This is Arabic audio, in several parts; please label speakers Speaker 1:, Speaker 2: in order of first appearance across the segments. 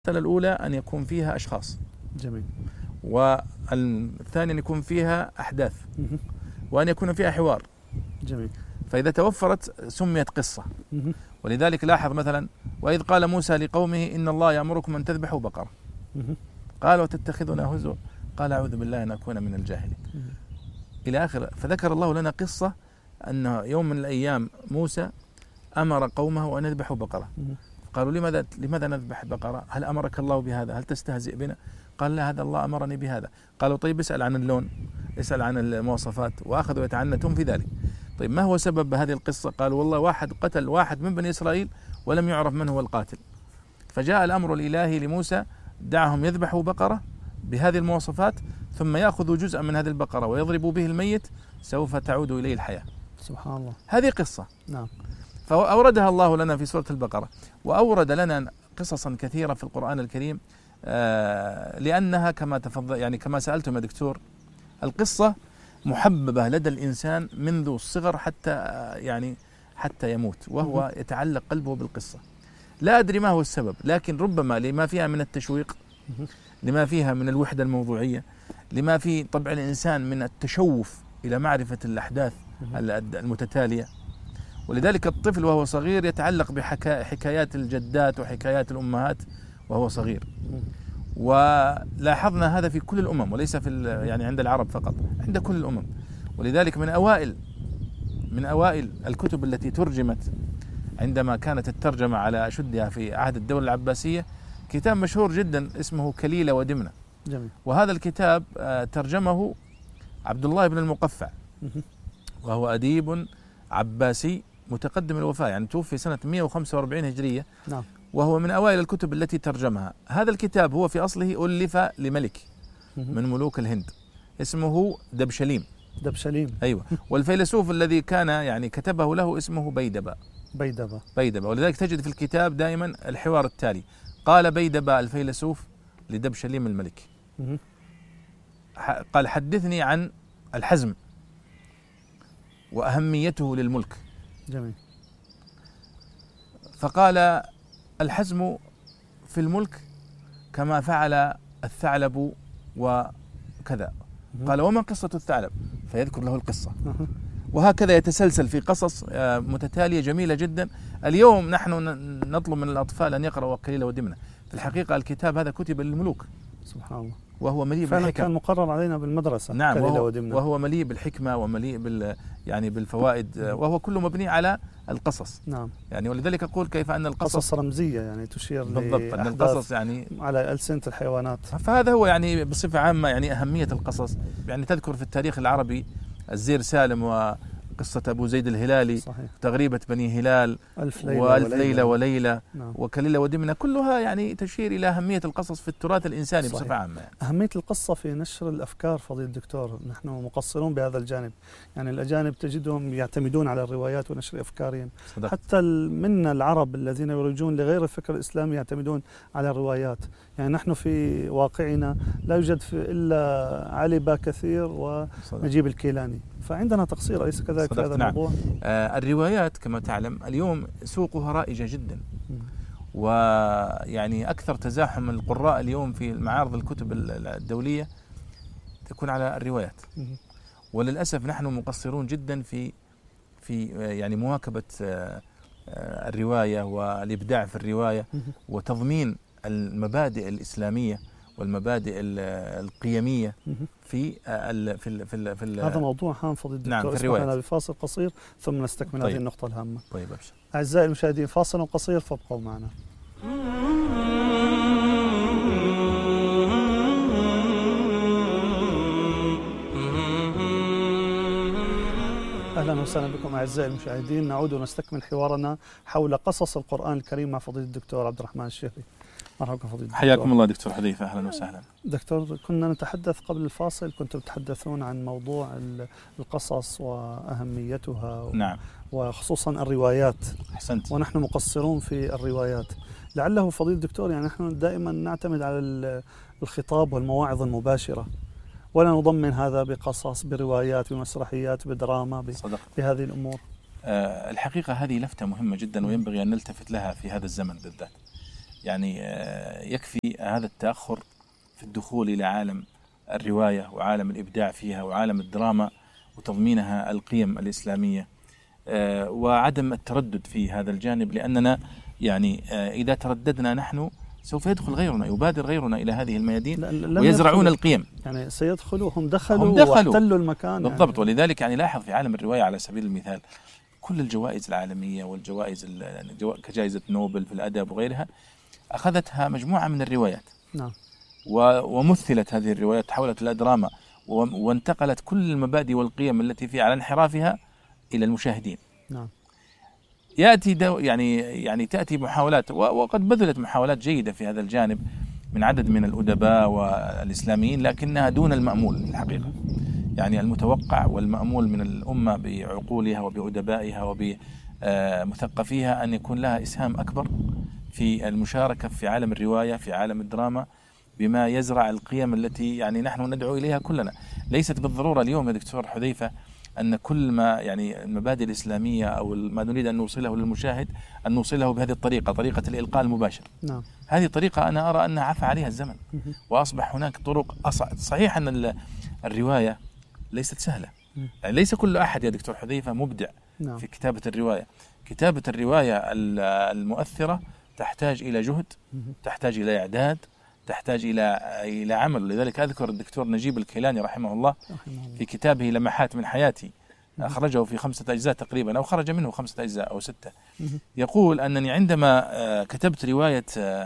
Speaker 1: المرحلة الأولى أن يكون فيها أشخاص.
Speaker 2: جميل.
Speaker 1: والثاني أن يكون فيها أحداث وأن يكون فيها حوار.
Speaker 2: جميل.
Speaker 1: فإذا توفرت سميت قصة. ولذلك لاحظ مثلا: وإذ قال موسى لقومه إن الله يأمركم أن تذبحوا بقرة قال وتتخذنا هزوا قال أعوذ بالله أن أكون من الجاهلين إلى آخر. فذكر الله لنا قصة أن يوم من الأيام موسى أمر قومه أن يذبحوا بقرة. قالوا لماذا نذبح بقرة؟ هل أمرك الله بهذا؟ هل تستهزئ بنا؟ قال لا، هذا الله أمرني بهذا. قالوا طيب اسأل عن اللون، اسأل عن المواصفات، وأخذوا يتعنتون في ذلك. طيب ما هو سبب هذه القصة؟ قالوا والله واحد قتل واحد من بني إسرائيل ولم يعرف من هو القاتل، فجاء الأمر الإلهي لموسى: دعهم يذبحوا بقرة بهذه المواصفات ثم يأخذوا جزءا من هذه البقرة ويضربوا به الميت سوف تعود إليه الحياة.
Speaker 2: سبحان الله.
Speaker 1: هذه قصة.
Speaker 2: نعم.
Speaker 1: فأوردها الله لنا في سورة البقرة، وأورد لنا قصصا كثيرة في القرآن الكريم لأنها كما تفضل يعني كما سألتم يا دكتور، القصة محببة لدى الإنسان منذ الصغر حتى يموت وهو يتعلق قلبه بالقصة. لا أدري ما هو السبب، لكن ربما لما فيها من التشويق، لما فيها من الوحدة الموضوعية، لما في طبع الإنسان من التشوف إلى معرفة الأحداث المتتالية. ولذلك الطفل وهو صغير يتعلق بحكايات الجدات وحكايات الأمهات وهو صغير. ولاحظنا هذا في كل الأمم وليس في عند العرب فقط، عند كل الأمم. ولذلك من أوائل الكتب التي ترجمت عندما كانت الترجمة على أشدها في عهد الدولة العباسية كتاب مشهور جدا اسمه كليلة ودمنة.
Speaker 2: جميل.
Speaker 1: وهذا الكتاب ترجمه عبد الله بن المقفع، وهو أديب عباسي متقدم الوفاة، يعني توفي سنة 145 هجرية.
Speaker 2: نعم.
Speaker 1: وهو من أوائل الكتب التي ترجمها. هذا الكتاب هو في أصله ألف لملك من ملوك الهند اسمه دبشليم. أيوة. والفيلسوف الذي كان كتبه له اسمه بيدبة. ولذلك تجد في الكتاب دائما الحوار التالي: قال بيدبة الفيلسوف لدبشليم الملك، قال حدثني عن الحزم وأهميته للملك.
Speaker 2: جميل.
Speaker 1: فقال: الحزم في الملك كما فعل الثعلب وكذا. قال: وما قصة الثعلب؟ فيذكر له القصة. وهكذا يتسلسل في قصص متتالية جميلة جدا. اليوم نحن نطلب من الأطفال أن يقرأوا كليلة ودمنة. في الحقيقة الكتاب هذا كتب للملوك.
Speaker 2: سبحان الله.
Speaker 1: وهو مليء بالحكم.
Speaker 2: كان مقرر علينا بالمدرسة.
Speaker 1: نعم. وهو مليء بالحكمة ومليء بالفوائد، وهو كله مبني على القصص.
Speaker 2: نعم.
Speaker 1: ولذلك أقول كيف أن
Speaker 2: قصص رمزية تشير
Speaker 1: بالضبط أن القصص
Speaker 2: على ألسنة الحيوانات.
Speaker 1: فهذا هو بصفة عامة أهمية القصص. تذكر في التاريخ العربي الزير سالم وقصة أبو زيد الهلالي.
Speaker 2: صحيح.
Speaker 1: تغريبة بني هلال
Speaker 2: ألف
Speaker 1: ليلة وليلة.
Speaker 2: نعم.
Speaker 1: وكليلة ودمنة كلها تشير إلى أهمية القصص في التراث الإنساني. صحيح. بصفة عامة
Speaker 2: أهمية القصة في نشر الأفكار. فضيلة الدكتور، نحن مقصرون بهذا الجانب. الأجانب تجدهم يعتمدون على الروايات ونشر أفكارهم.
Speaker 1: صدق.
Speaker 2: حتى منا العرب الذين يروجون لغير الفكر الإسلامي يعتمدون على الروايات. نحن في واقعنا لا يوجد إلا علي با كثير ونجيب الكيلاني، فعندنا تقصير أليس كذلك في هذا الموضوع؟
Speaker 1: الروايات كما تعلم اليوم سوقها رائجة جدا. أكثر تزاحم القراء اليوم في معارض الكتب الدولية تكون على الروايات. وللأسف نحن مقصرون جدا في مواكبة الرواية والإبداع في الرواية وتضمين المبادئ الإسلامية والمبادئ القيمية في
Speaker 2: هذا موضوع هام فضيلة الدكتور.
Speaker 1: نعم. في الرواية.
Speaker 2: بفاصل قصير ثم نستكمل. طيب. هذه النقطة الهامة.
Speaker 1: طيب أبشر.
Speaker 2: أعزائي المشاهدين، فاصل قصير فابقوا معنا. أهلا وسهلا بكم أعزائي المشاهدين. نعود ونستكمل حوارنا حول قصص القرآن الكريم مع فضيلة الدكتور عبد الرحمن الشيخي. مرحبا فضيلة الدكتور.
Speaker 1: حياكم الله دكتور حذيفة. أهلا وسهلا
Speaker 2: دكتور. كنا نتحدث قبل الفاصل، كنتم تتحدثون عن موضوع القصص وأهميتها.
Speaker 1: نعم.
Speaker 2: وخصوصا الروايات.
Speaker 1: أحسنت.
Speaker 2: ونحن مقصرون في الروايات. لعله فضيلة الدكتور نحن دائما نعتمد على الخطاب والمواعظ المباشرة، ولا نضمن هذا بقصص، بروايات، بمسرحيات، بدراما، بهذه الأمور.
Speaker 1: الحقيقة هذه لفتة مهمة جدا وينبغي أن نلتفت لها في هذا الزمن بالذات. يعني يكفي هذا التأخر في الدخول إلى عالم الرواية وعالم الإبداع فيها وعالم الدراما وتضمينها القيم الإسلامية، وعدم التردد في هذا الجانب، لأننا يعني إذا ترددنا نحن سوف يدخل غيرنا، يبادر غيرنا إلى هذه الميادين ويزرعون القيم.
Speaker 2: يعني سيدخلوا هم دخلوا واحتلوا المكان
Speaker 1: بالضبط يعني. ولذلك يعني لاحظ في عالم الرواية على سبيل المثال كل الجوائز العالمية والجوائز كجائزة نوبل في الأدب وغيرها أخذتها مجموعة من الروايات.
Speaker 2: نعم.
Speaker 1: ومثلت هذه الروايات، تحولت إلى دراما، وانتقلت كل المبادئ والقيم التي فيها على انحرافها إلى المشاهدين.
Speaker 2: نعم.
Speaker 1: يأتي يعني تأتي محاولات، وقد بذلت محاولات جيدة في هذا الجانب من عدد من الأدباء والإسلاميين، لكنها دون المأمول في الحقيقة. يعني المتوقع والمأمول من الأمة بعقولها وبأدبائها وبمثقفيها أن يكون لها إسهام أكبر في المشاركة في عالم الرواية، في عالم الدراما، بما يزرع القيم التي يعني نحن ندعو إليها كلنا. ليست بالضرورة اليوم يا دكتور حذيفة أن كل ما يعني المبادئ الإسلامية أو ما نريد أن نوصله للمشاهد أن نوصله بهذه الطريقة، طريقة الإلقاء المباشر.
Speaker 2: نعم.
Speaker 1: هذه طريقة أنا أرى أنها عفى عليها الزمن، وأصبح هناك طرق صحيح أن الرواية ليست سهلة، يعني ليس كل أحد يا دكتور حذيفة مبدع.
Speaker 2: نعم.
Speaker 1: في كتابة الرواية. كتابة الرواية المؤثرة تحتاج إلى جهد، تحتاج إلى إعداد، تحتاج إلى عمل. لذلك أذكر الدكتور نجيب الكيلاني رحمه الله في كتابه لمحات من حياتي، أخرجه في 5 أجزاء تقريبا، أو خرج منه 5 أجزاء أو 6، يقول أنني عندما كتبت رواية،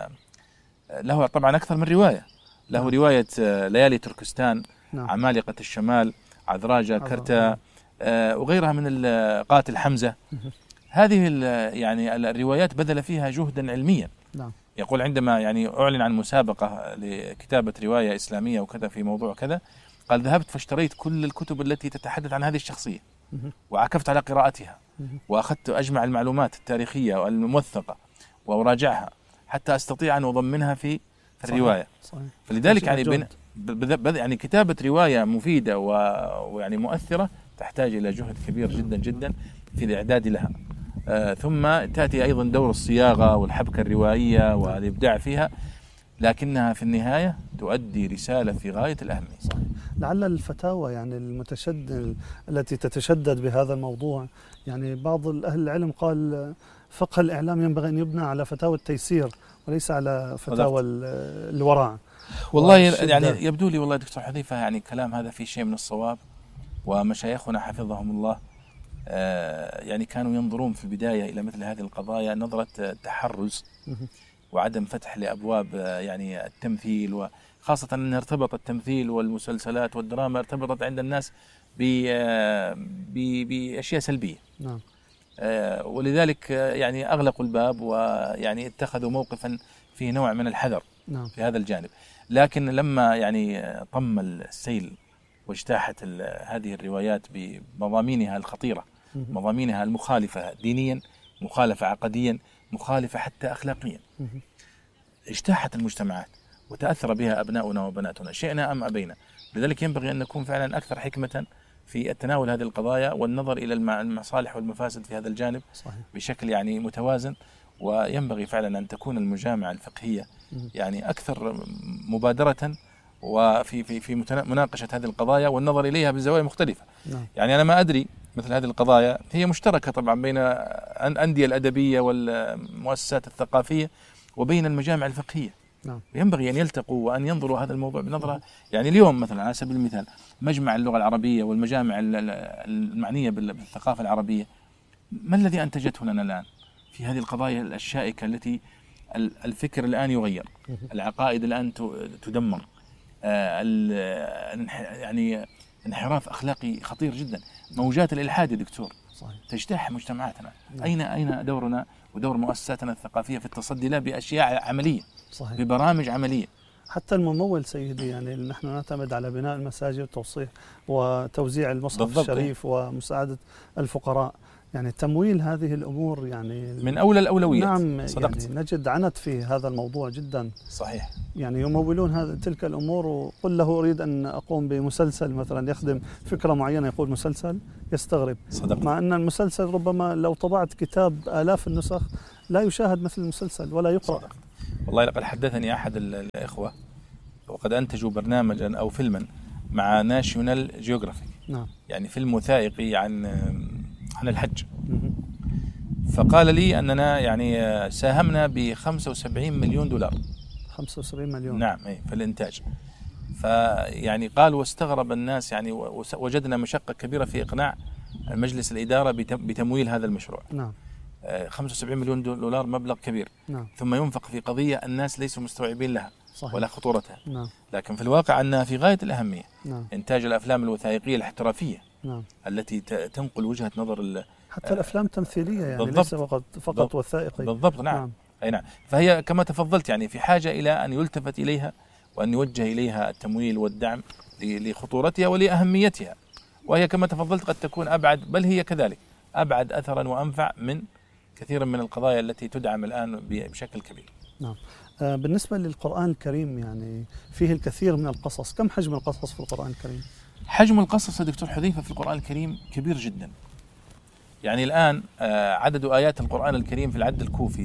Speaker 1: له طبعا أكثر من رواية، له رواية ليالي تركستان، عمالقة الشمال، عذراجة، كرتا، وغيرها من قاتل حمزة. هذه يعني الروايات بذل فيها جهدا علميا. يقول عندما يعني أعلن عن مسابقة لكتابة رواية إسلامية وكذا في موضوع كذا، قال ذهبت فاشتريت كل الكتب التي تتحدث عن هذه الشخصية وعكفت على قراءتها، وأخذت أجمع المعلومات التاريخية والموثقة وأراجعها حتى أستطيع أن أضمنها في الرواية.
Speaker 2: صحيح.
Speaker 1: فلذلك يعني يعني كتابة رواية مفيدة ويعني مؤثرة تحتاج إلى جهد كبير جدا جدا في الإعداد لها. ثم تأتي أيضا دور الصياغة والحبكة الروائية والإبداع فيها، لكنها في النهاية تؤدي رسالة في غاية الأهمية.
Speaker 2: صحيح. لعل الفتاوى يعني التي تتشدد بهذا الموضوع، يعني بعض أهل العلم قال فقه الإعلام ينبغي أن يبنى على فتاوى التيسير وليس على فتاوى الورع.
Speaker 1: والله يعني يبدو لي والله دكتور حذيفة يعني كلام هذا فيه شيء من الصواب، ومشايخنا حفظهم الله يعني كانوا ينظرون في البداية إلى مثل هذه القضايا نظرة تحرز وعدم فتح لأبواب يعني التمثيل، وخاصة أن ارتبط التمثيل والمسلسلات والدراما ارتبطت عند الناس بأشياء سلبية.
Speaker 2: نعم.
Speaker 1: ولذلك يعني أغلقوا الباب ويعني اتخذوا موقفا فيه نوع من الحذر.
Speaker 2: نعم.
Speaker 1: في هذا الجانب. لكن لما يعني طم السيل واجتاحت هذه الروايات بمضامينها الخطيرة، مضامينها المخالفة دينيا، مخالفة عقديا، مخالفة حتى أخلاقيا، اجتاحت المجتمعات وتأثر بها أبناؤنا وبناتنا، شئنا أم أبينا. لذلك ينبغي أن نكون فعلا أكثر حكمة في التناول هذه القضايا والنظر إلى المصالح والمفاسد في هذا الجانب.
Speaker 2: صحيح.
Speaker 1: بشكل يعني متوازن. وينبغي فعلا أن تكون المجامع الفقهية يعني أكثر مبادرة وفي مناقشة هذه القضايا والنظر إليها بزوايا مختلفة.
Speaker 2: نعم.
Speaker 1: يعني أنا ما أدري مثل هذه القضايا هي مشتركة طبعا بين الأندية الأدبية والمؤسسات الثقافية وبين المجامع الفقهية.
Speaker 2: نعم.
Speaker 1: ينبغي أن يلتقوا وأن ينظروا هذا الموضوع بنظرة. يعني اليوم مثلا على سبيل المثال مجمع اللغة العربية والمجامع المعنية بالثقافة العربية، ما الذي أنتجته لنا الآن في هذه القضايا الشائكة التي الفكر الآن يغير، العقائد الآن تدمر، يعني انحراف أخلاقي خطير جدا، موجات الإلحاد يا دكتور.
Speaker 2: صحيح.
Speaker 1: تجتاح مجتمعاتنا. أين دورنا ودور مؤسساتنا الثقافية في التصدي لها بأشياء عملية؟
Speaker 2: صحيح.
Speaker 1: ببرامج عملية.
Speaker 2: حتى الممول سيدي، يعني نحن نعتمد على بناء المساجد وتوزيع المصحف الشريف ومساعدة الفقراء، يعني تمويل هذه الأمور يعني
Speaker 1: من أولى الأولويات.
Speaker 2: نعم.
Speaker 1: صدقت.
Speaker 2: يعني نجد عنت في هذا الموضوع جدا.
Speaker 1: صحيح.
Speaker 2: يعني يمولون تلك الأمور، وقل له أريد أن أقوم بمسلسل مثلا يخدم فكرة معينة، يقول مسلسل، يستغرب.
Speaker 1: صدقت.
Speaker 2: مع أن المسلسل ربما لو طبعت كتاب آلاف النسخ لا يشاهد مثل المسلسل ولا يقرأ.
Speaker 1: صدقت. والله لقد حدثني أحد الإخوة وقد أنتجوا برنامجا أو فيلما مع ناشيونال جيوغرافيك.
Speaker 2: نعم.
Speaker 1: يعني فيلم وثائقي عن الحج. فقال لي أننا يعني ساهمنا ب$75 مليون.
Speaker 2: 75 مليون.
Speaker 1: نعم في الإنتاج. فيعني قال واستغرب الناس يعني وجدنا مشقة كبيرة في إقناع مجلس الإدارة بتمويل هذا المشروع.
Speaker 2: نعم.
Speaker 1: $75 مليون مبلغ كبير.
Speaker 2: نعم.
Speaker 1: ثم ينفق في قضية الناس ليسوا مستوعبين لها. صحيح. ولا خطورتها.
Speaker 2: نعم.
Speaker 1: لكن في الواقع أنها في غاية الأهمية.
Speaker 2: نعم.
Speaker 1: إنتاج الأفلام الوثائقية الاحترافية.
Speaker 2: نعم.
Speaker 1: التي تنقل وجهة نظر
Speaker 2: حتى الأفلام تمثيلية يعني
Speaker 1: بالضبط.
Speaker 2: ليس فقط وثائقي.
Speaker 1: بالضبط. نعم. أي نعم. فهي كما تفضلت يعني في حاجة إلى أن يلتفت إليها وأن يوجه إليها التمويل والدعم لخطورتها ولأهميتها. وهي كما تفضلت قد تكون أبعد، بل هي كذلك أبعد أثرا وأنفع من كثيرا من القضايا التي تدعم الآن بشكل كبير.
Speaker 2: نعم. بالنسبة للقرآن الكريم يعني فيه الكثير من القصص، كم حجم القصص في القرآن الكريم؟
Speaker 1: حجم القصص يا دكتور حذيفة في القرآن الكريم كبير جدا. يعني الآن عدد آيات القرآن الكريم في العد الكوفي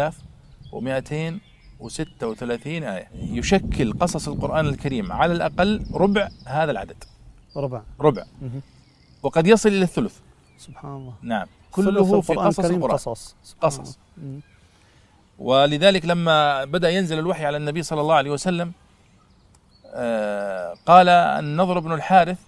Speaker 1: 6236 آية، يشكل قصص القرآن الكريم على الأقل ربع هذا العدد. ربع. وقد يصل إلى الثلث.
Speaker 2: سبحان الله.
Speaker 1: نعم. كله في قصص القرآن. قصص. ولذلك لما بدأ ينزل الوحي على النبي صلى الله عليه وسلم قال النضر بن الحارث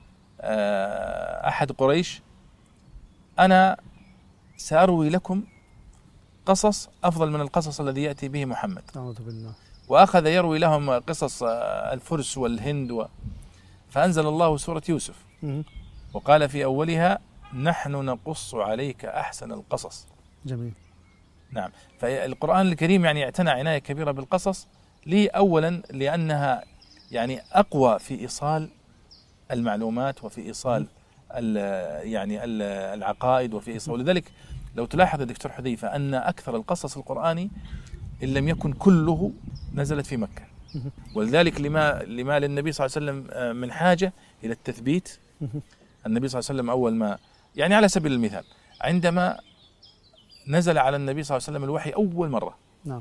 Speaker 1: أحد قريش: أنا سأروي لكم قصص أفضل من القصص الذي يأتي به محمد.
Speaker 2: أعوذ بالله.
Speaker 1: وأخذ يروي لهم قصص الفرس والهند فأنزل الله سورة يوسف وقال في أولها: نحن نقص عليك أحسن القصص.
Speaker 2: جميل.
Speaker 1: نعم. فالقرآن الكريم يعني اعتنى عناية كبيرة بالقصص، أولا لأنها يعني أقوى في إيصال المعلومات وفي إيصال يعني العقائد وفي إيصال. ولذلك لو تلاحظ يا دكتور حذيفة أن أكثر القصص القرآني إن لم يكن كله نزلت في مكة. ولذلك لما للنبي صلى الله عليه وسلم من حاجة إلى التثبيت. النبي صلى الله عليه وسلم أول ما يعني على سبيل المثال عندما نزل على النبي صلى الله عليه وسلم الوحي أول مرة.
Speaker 2: نعم.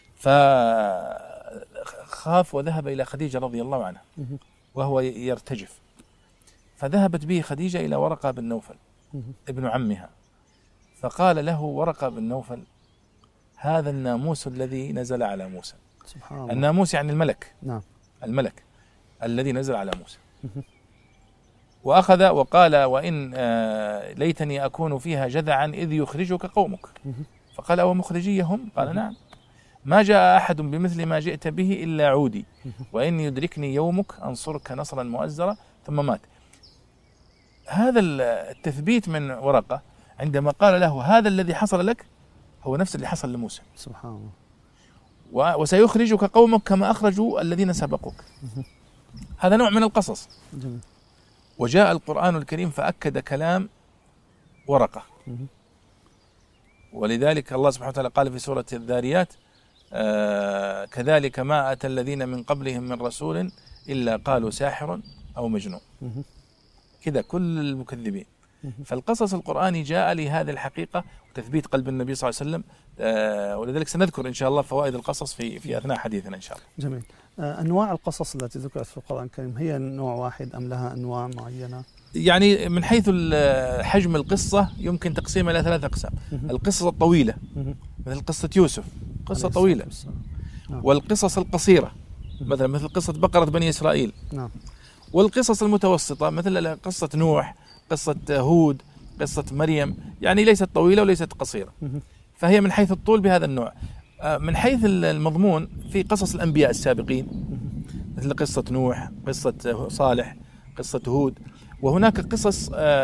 Speaker 1: فخاف وذهب إلى خديجة رضي الله عنها وهو يرتجف، فذهبت به خديجة إلى ورقة بن نوفل ابن عمها، فقال له ورقة بن نوفل: هذا الناموس الذي نزل على موسى.
Speaker 2: سبحان الله.
Speaker 1: الناموس يعني الملك.
Speaker 2: نعم.
Speaker 1: الملك الذي نزل على موسى. وأخذ وقال: وإن ليتني أكون فيها جذعا إذ يخرجك قومك. فقال: أو مخرجيهم؟ قال: نعم. ما جاء أحد بمثل ما جئت به إلا عودي، وإن يدركني يومك أنصرك نصرا مؤزرا. ثم مات. هذا التثبيت من ورقة عندما قال له: هذا الذي حصل لك هو نفس اللي حصل لموسى.
Speaker 2: سبحان الله.
Speaker 1: وسيخرجك قومك كما أخرجوا الذين سبقوك. هذا نوع من القصص.
Speaker 2: جميل.
Speaker 1: وجاء القرآن الكريم فأكد كلام ورقة. ولذلك الله سبحانه وتعالى قال في سورة الذاريات: كذلك ما أتى الذين من قبلهم من رسول إلا قالوا ساحر أو مجنون. كذا كل المكذبين. فالقصص القرآني جاء لهذه الحقيقة وتثبيت قلب النبي صلى الله عليه وسلم. ولذلك سنذكر إن شاء الله فوائد القصص في أثناء حديثنا إن شاء الله.
Speaker 2: جميل. أنواع القصص التي ذكرت في القرآن الكريم هي نوع واحد أم لها أنواع معينة؟
Speaker 1: يعني من حيث حجم القصة يمكن تقسيمها إلى 3 أقسام. القصة الطويلة مثل قصة يوسف، قصة طويلة. والقصص القصيرة مثل قصة بقرة بني إسرائيل.
Speaker 2: نعم.
Speaker 1: والقصص المتوسطة مثل قصة نوح، قصة هود، قصة مريم، يعني ليست طويلة وليست قصيرة. فهي من حيث الطول بهذا النوع. من حيث المضمون في قصص الأنبياء السابقين مثل قصة نوح، قصة صالح، قصة هود. وهناك قصص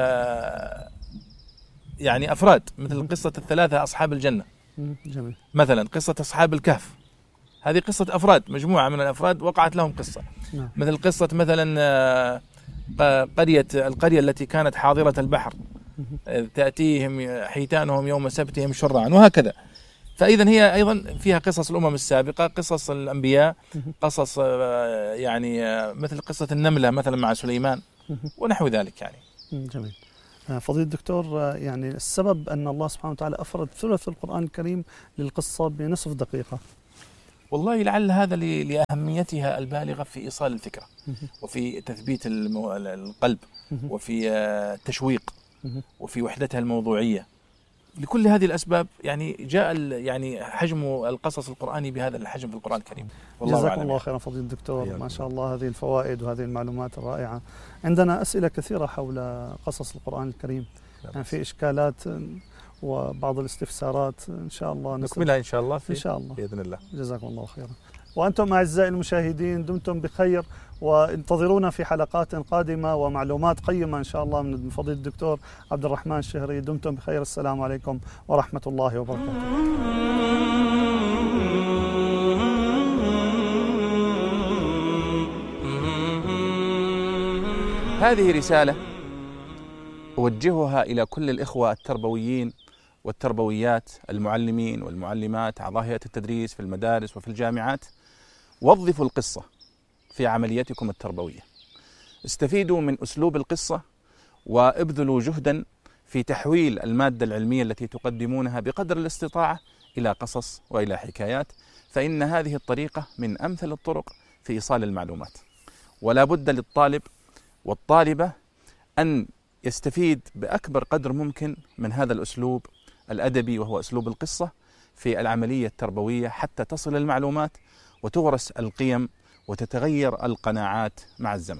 Speaker 1: يعني أفراد مثل قصة 3 أصحاب الجنة.
Speaker 2: جميل.
Speaker 1: مثلا قصة أصحاب الكهف، هذه قصة أفراد، مجموعة من الأفراد وقعت لهم قصة.
Speaker 2: نعم.
Speaker 1: مثل قصة مثلا القرية التي كانت حاضرة البحر تأتيهم حيتانهم يوم سبتهم شرعا، وهكذا. فإذا هي أيضا فيها قصص الأمم السابقة، قصص الأنبياء، قصص يعني مثل قصة النملة مثلا مع سليمان ونحو ذلك يعني.
Speaker 2: جميل. فضيلة الدكتور، يعني السبب أن الله سبحانه وتعالى أفرد ثلث القرآن الكريم للقصة بنصف دقيقة.
Speaker 1: والله لعل هذا لأهميتها البالغة في إيصال الفكرة وفي تثبيت القلب وفي التشويق وفي وحدتها الموضوعية. لكل هذه الأسباب يعني جاء يعني حجم القصص القرآني بهذا الحجم في القرآن الكريم.
Speaker 2: جزاكم الله خيرا فضيلة الدكتور، ما شاء الله هذه الفوائد وهذه المعلومات الرائعة. عندنا أسئلة كثيرة حول قصص القرآن الكريم، يعني في إشكالات وبعض الاستفسارات إن شاء الله
Speaker 1: نكملها إن شاء الله
Speaker 2: إن شاء الله
Speaker 1: بإذن الله.
Speaker 2: جزاكم الله خيرا. وأنتم أعزائي المشاهدين دمتم بخير، وانتظرونا في حلقات قادمة ومعلومات قيمة إن شاء الله من فضيلة الدكتور عبد الرحمن الشهري. دمتم بخير، السلام عليكم ورحمة الله وبركاته.
Speaker 1: هذه رسالة أوجهها إلى كل الإخوة التربويين والتربويات، المعلمين والمعلمات، أعضاء هيئة التدريس في المدارس وفي الجامعات. وظفوا القصة في عمليتكم التربوية، استفيدوا من أسلوب القصة وابذلوا جهدا في تحويل المادة العلمية التي تقدمونها بقدر الاستطاعة إلى قصص وإلى حكايات، فإن هذه الطريقة من أمثل الطرق في إيصال المعلومات. ولا بد للطالب والطالبة أن يستفيد بأكبر قدر ممكن من هذا الأسلوب الأدبي وهو أسلوب القصة في العملية التربوية، حتى تصل المعلومات وتغرس القيم وتتغير القناعات مع الزمن.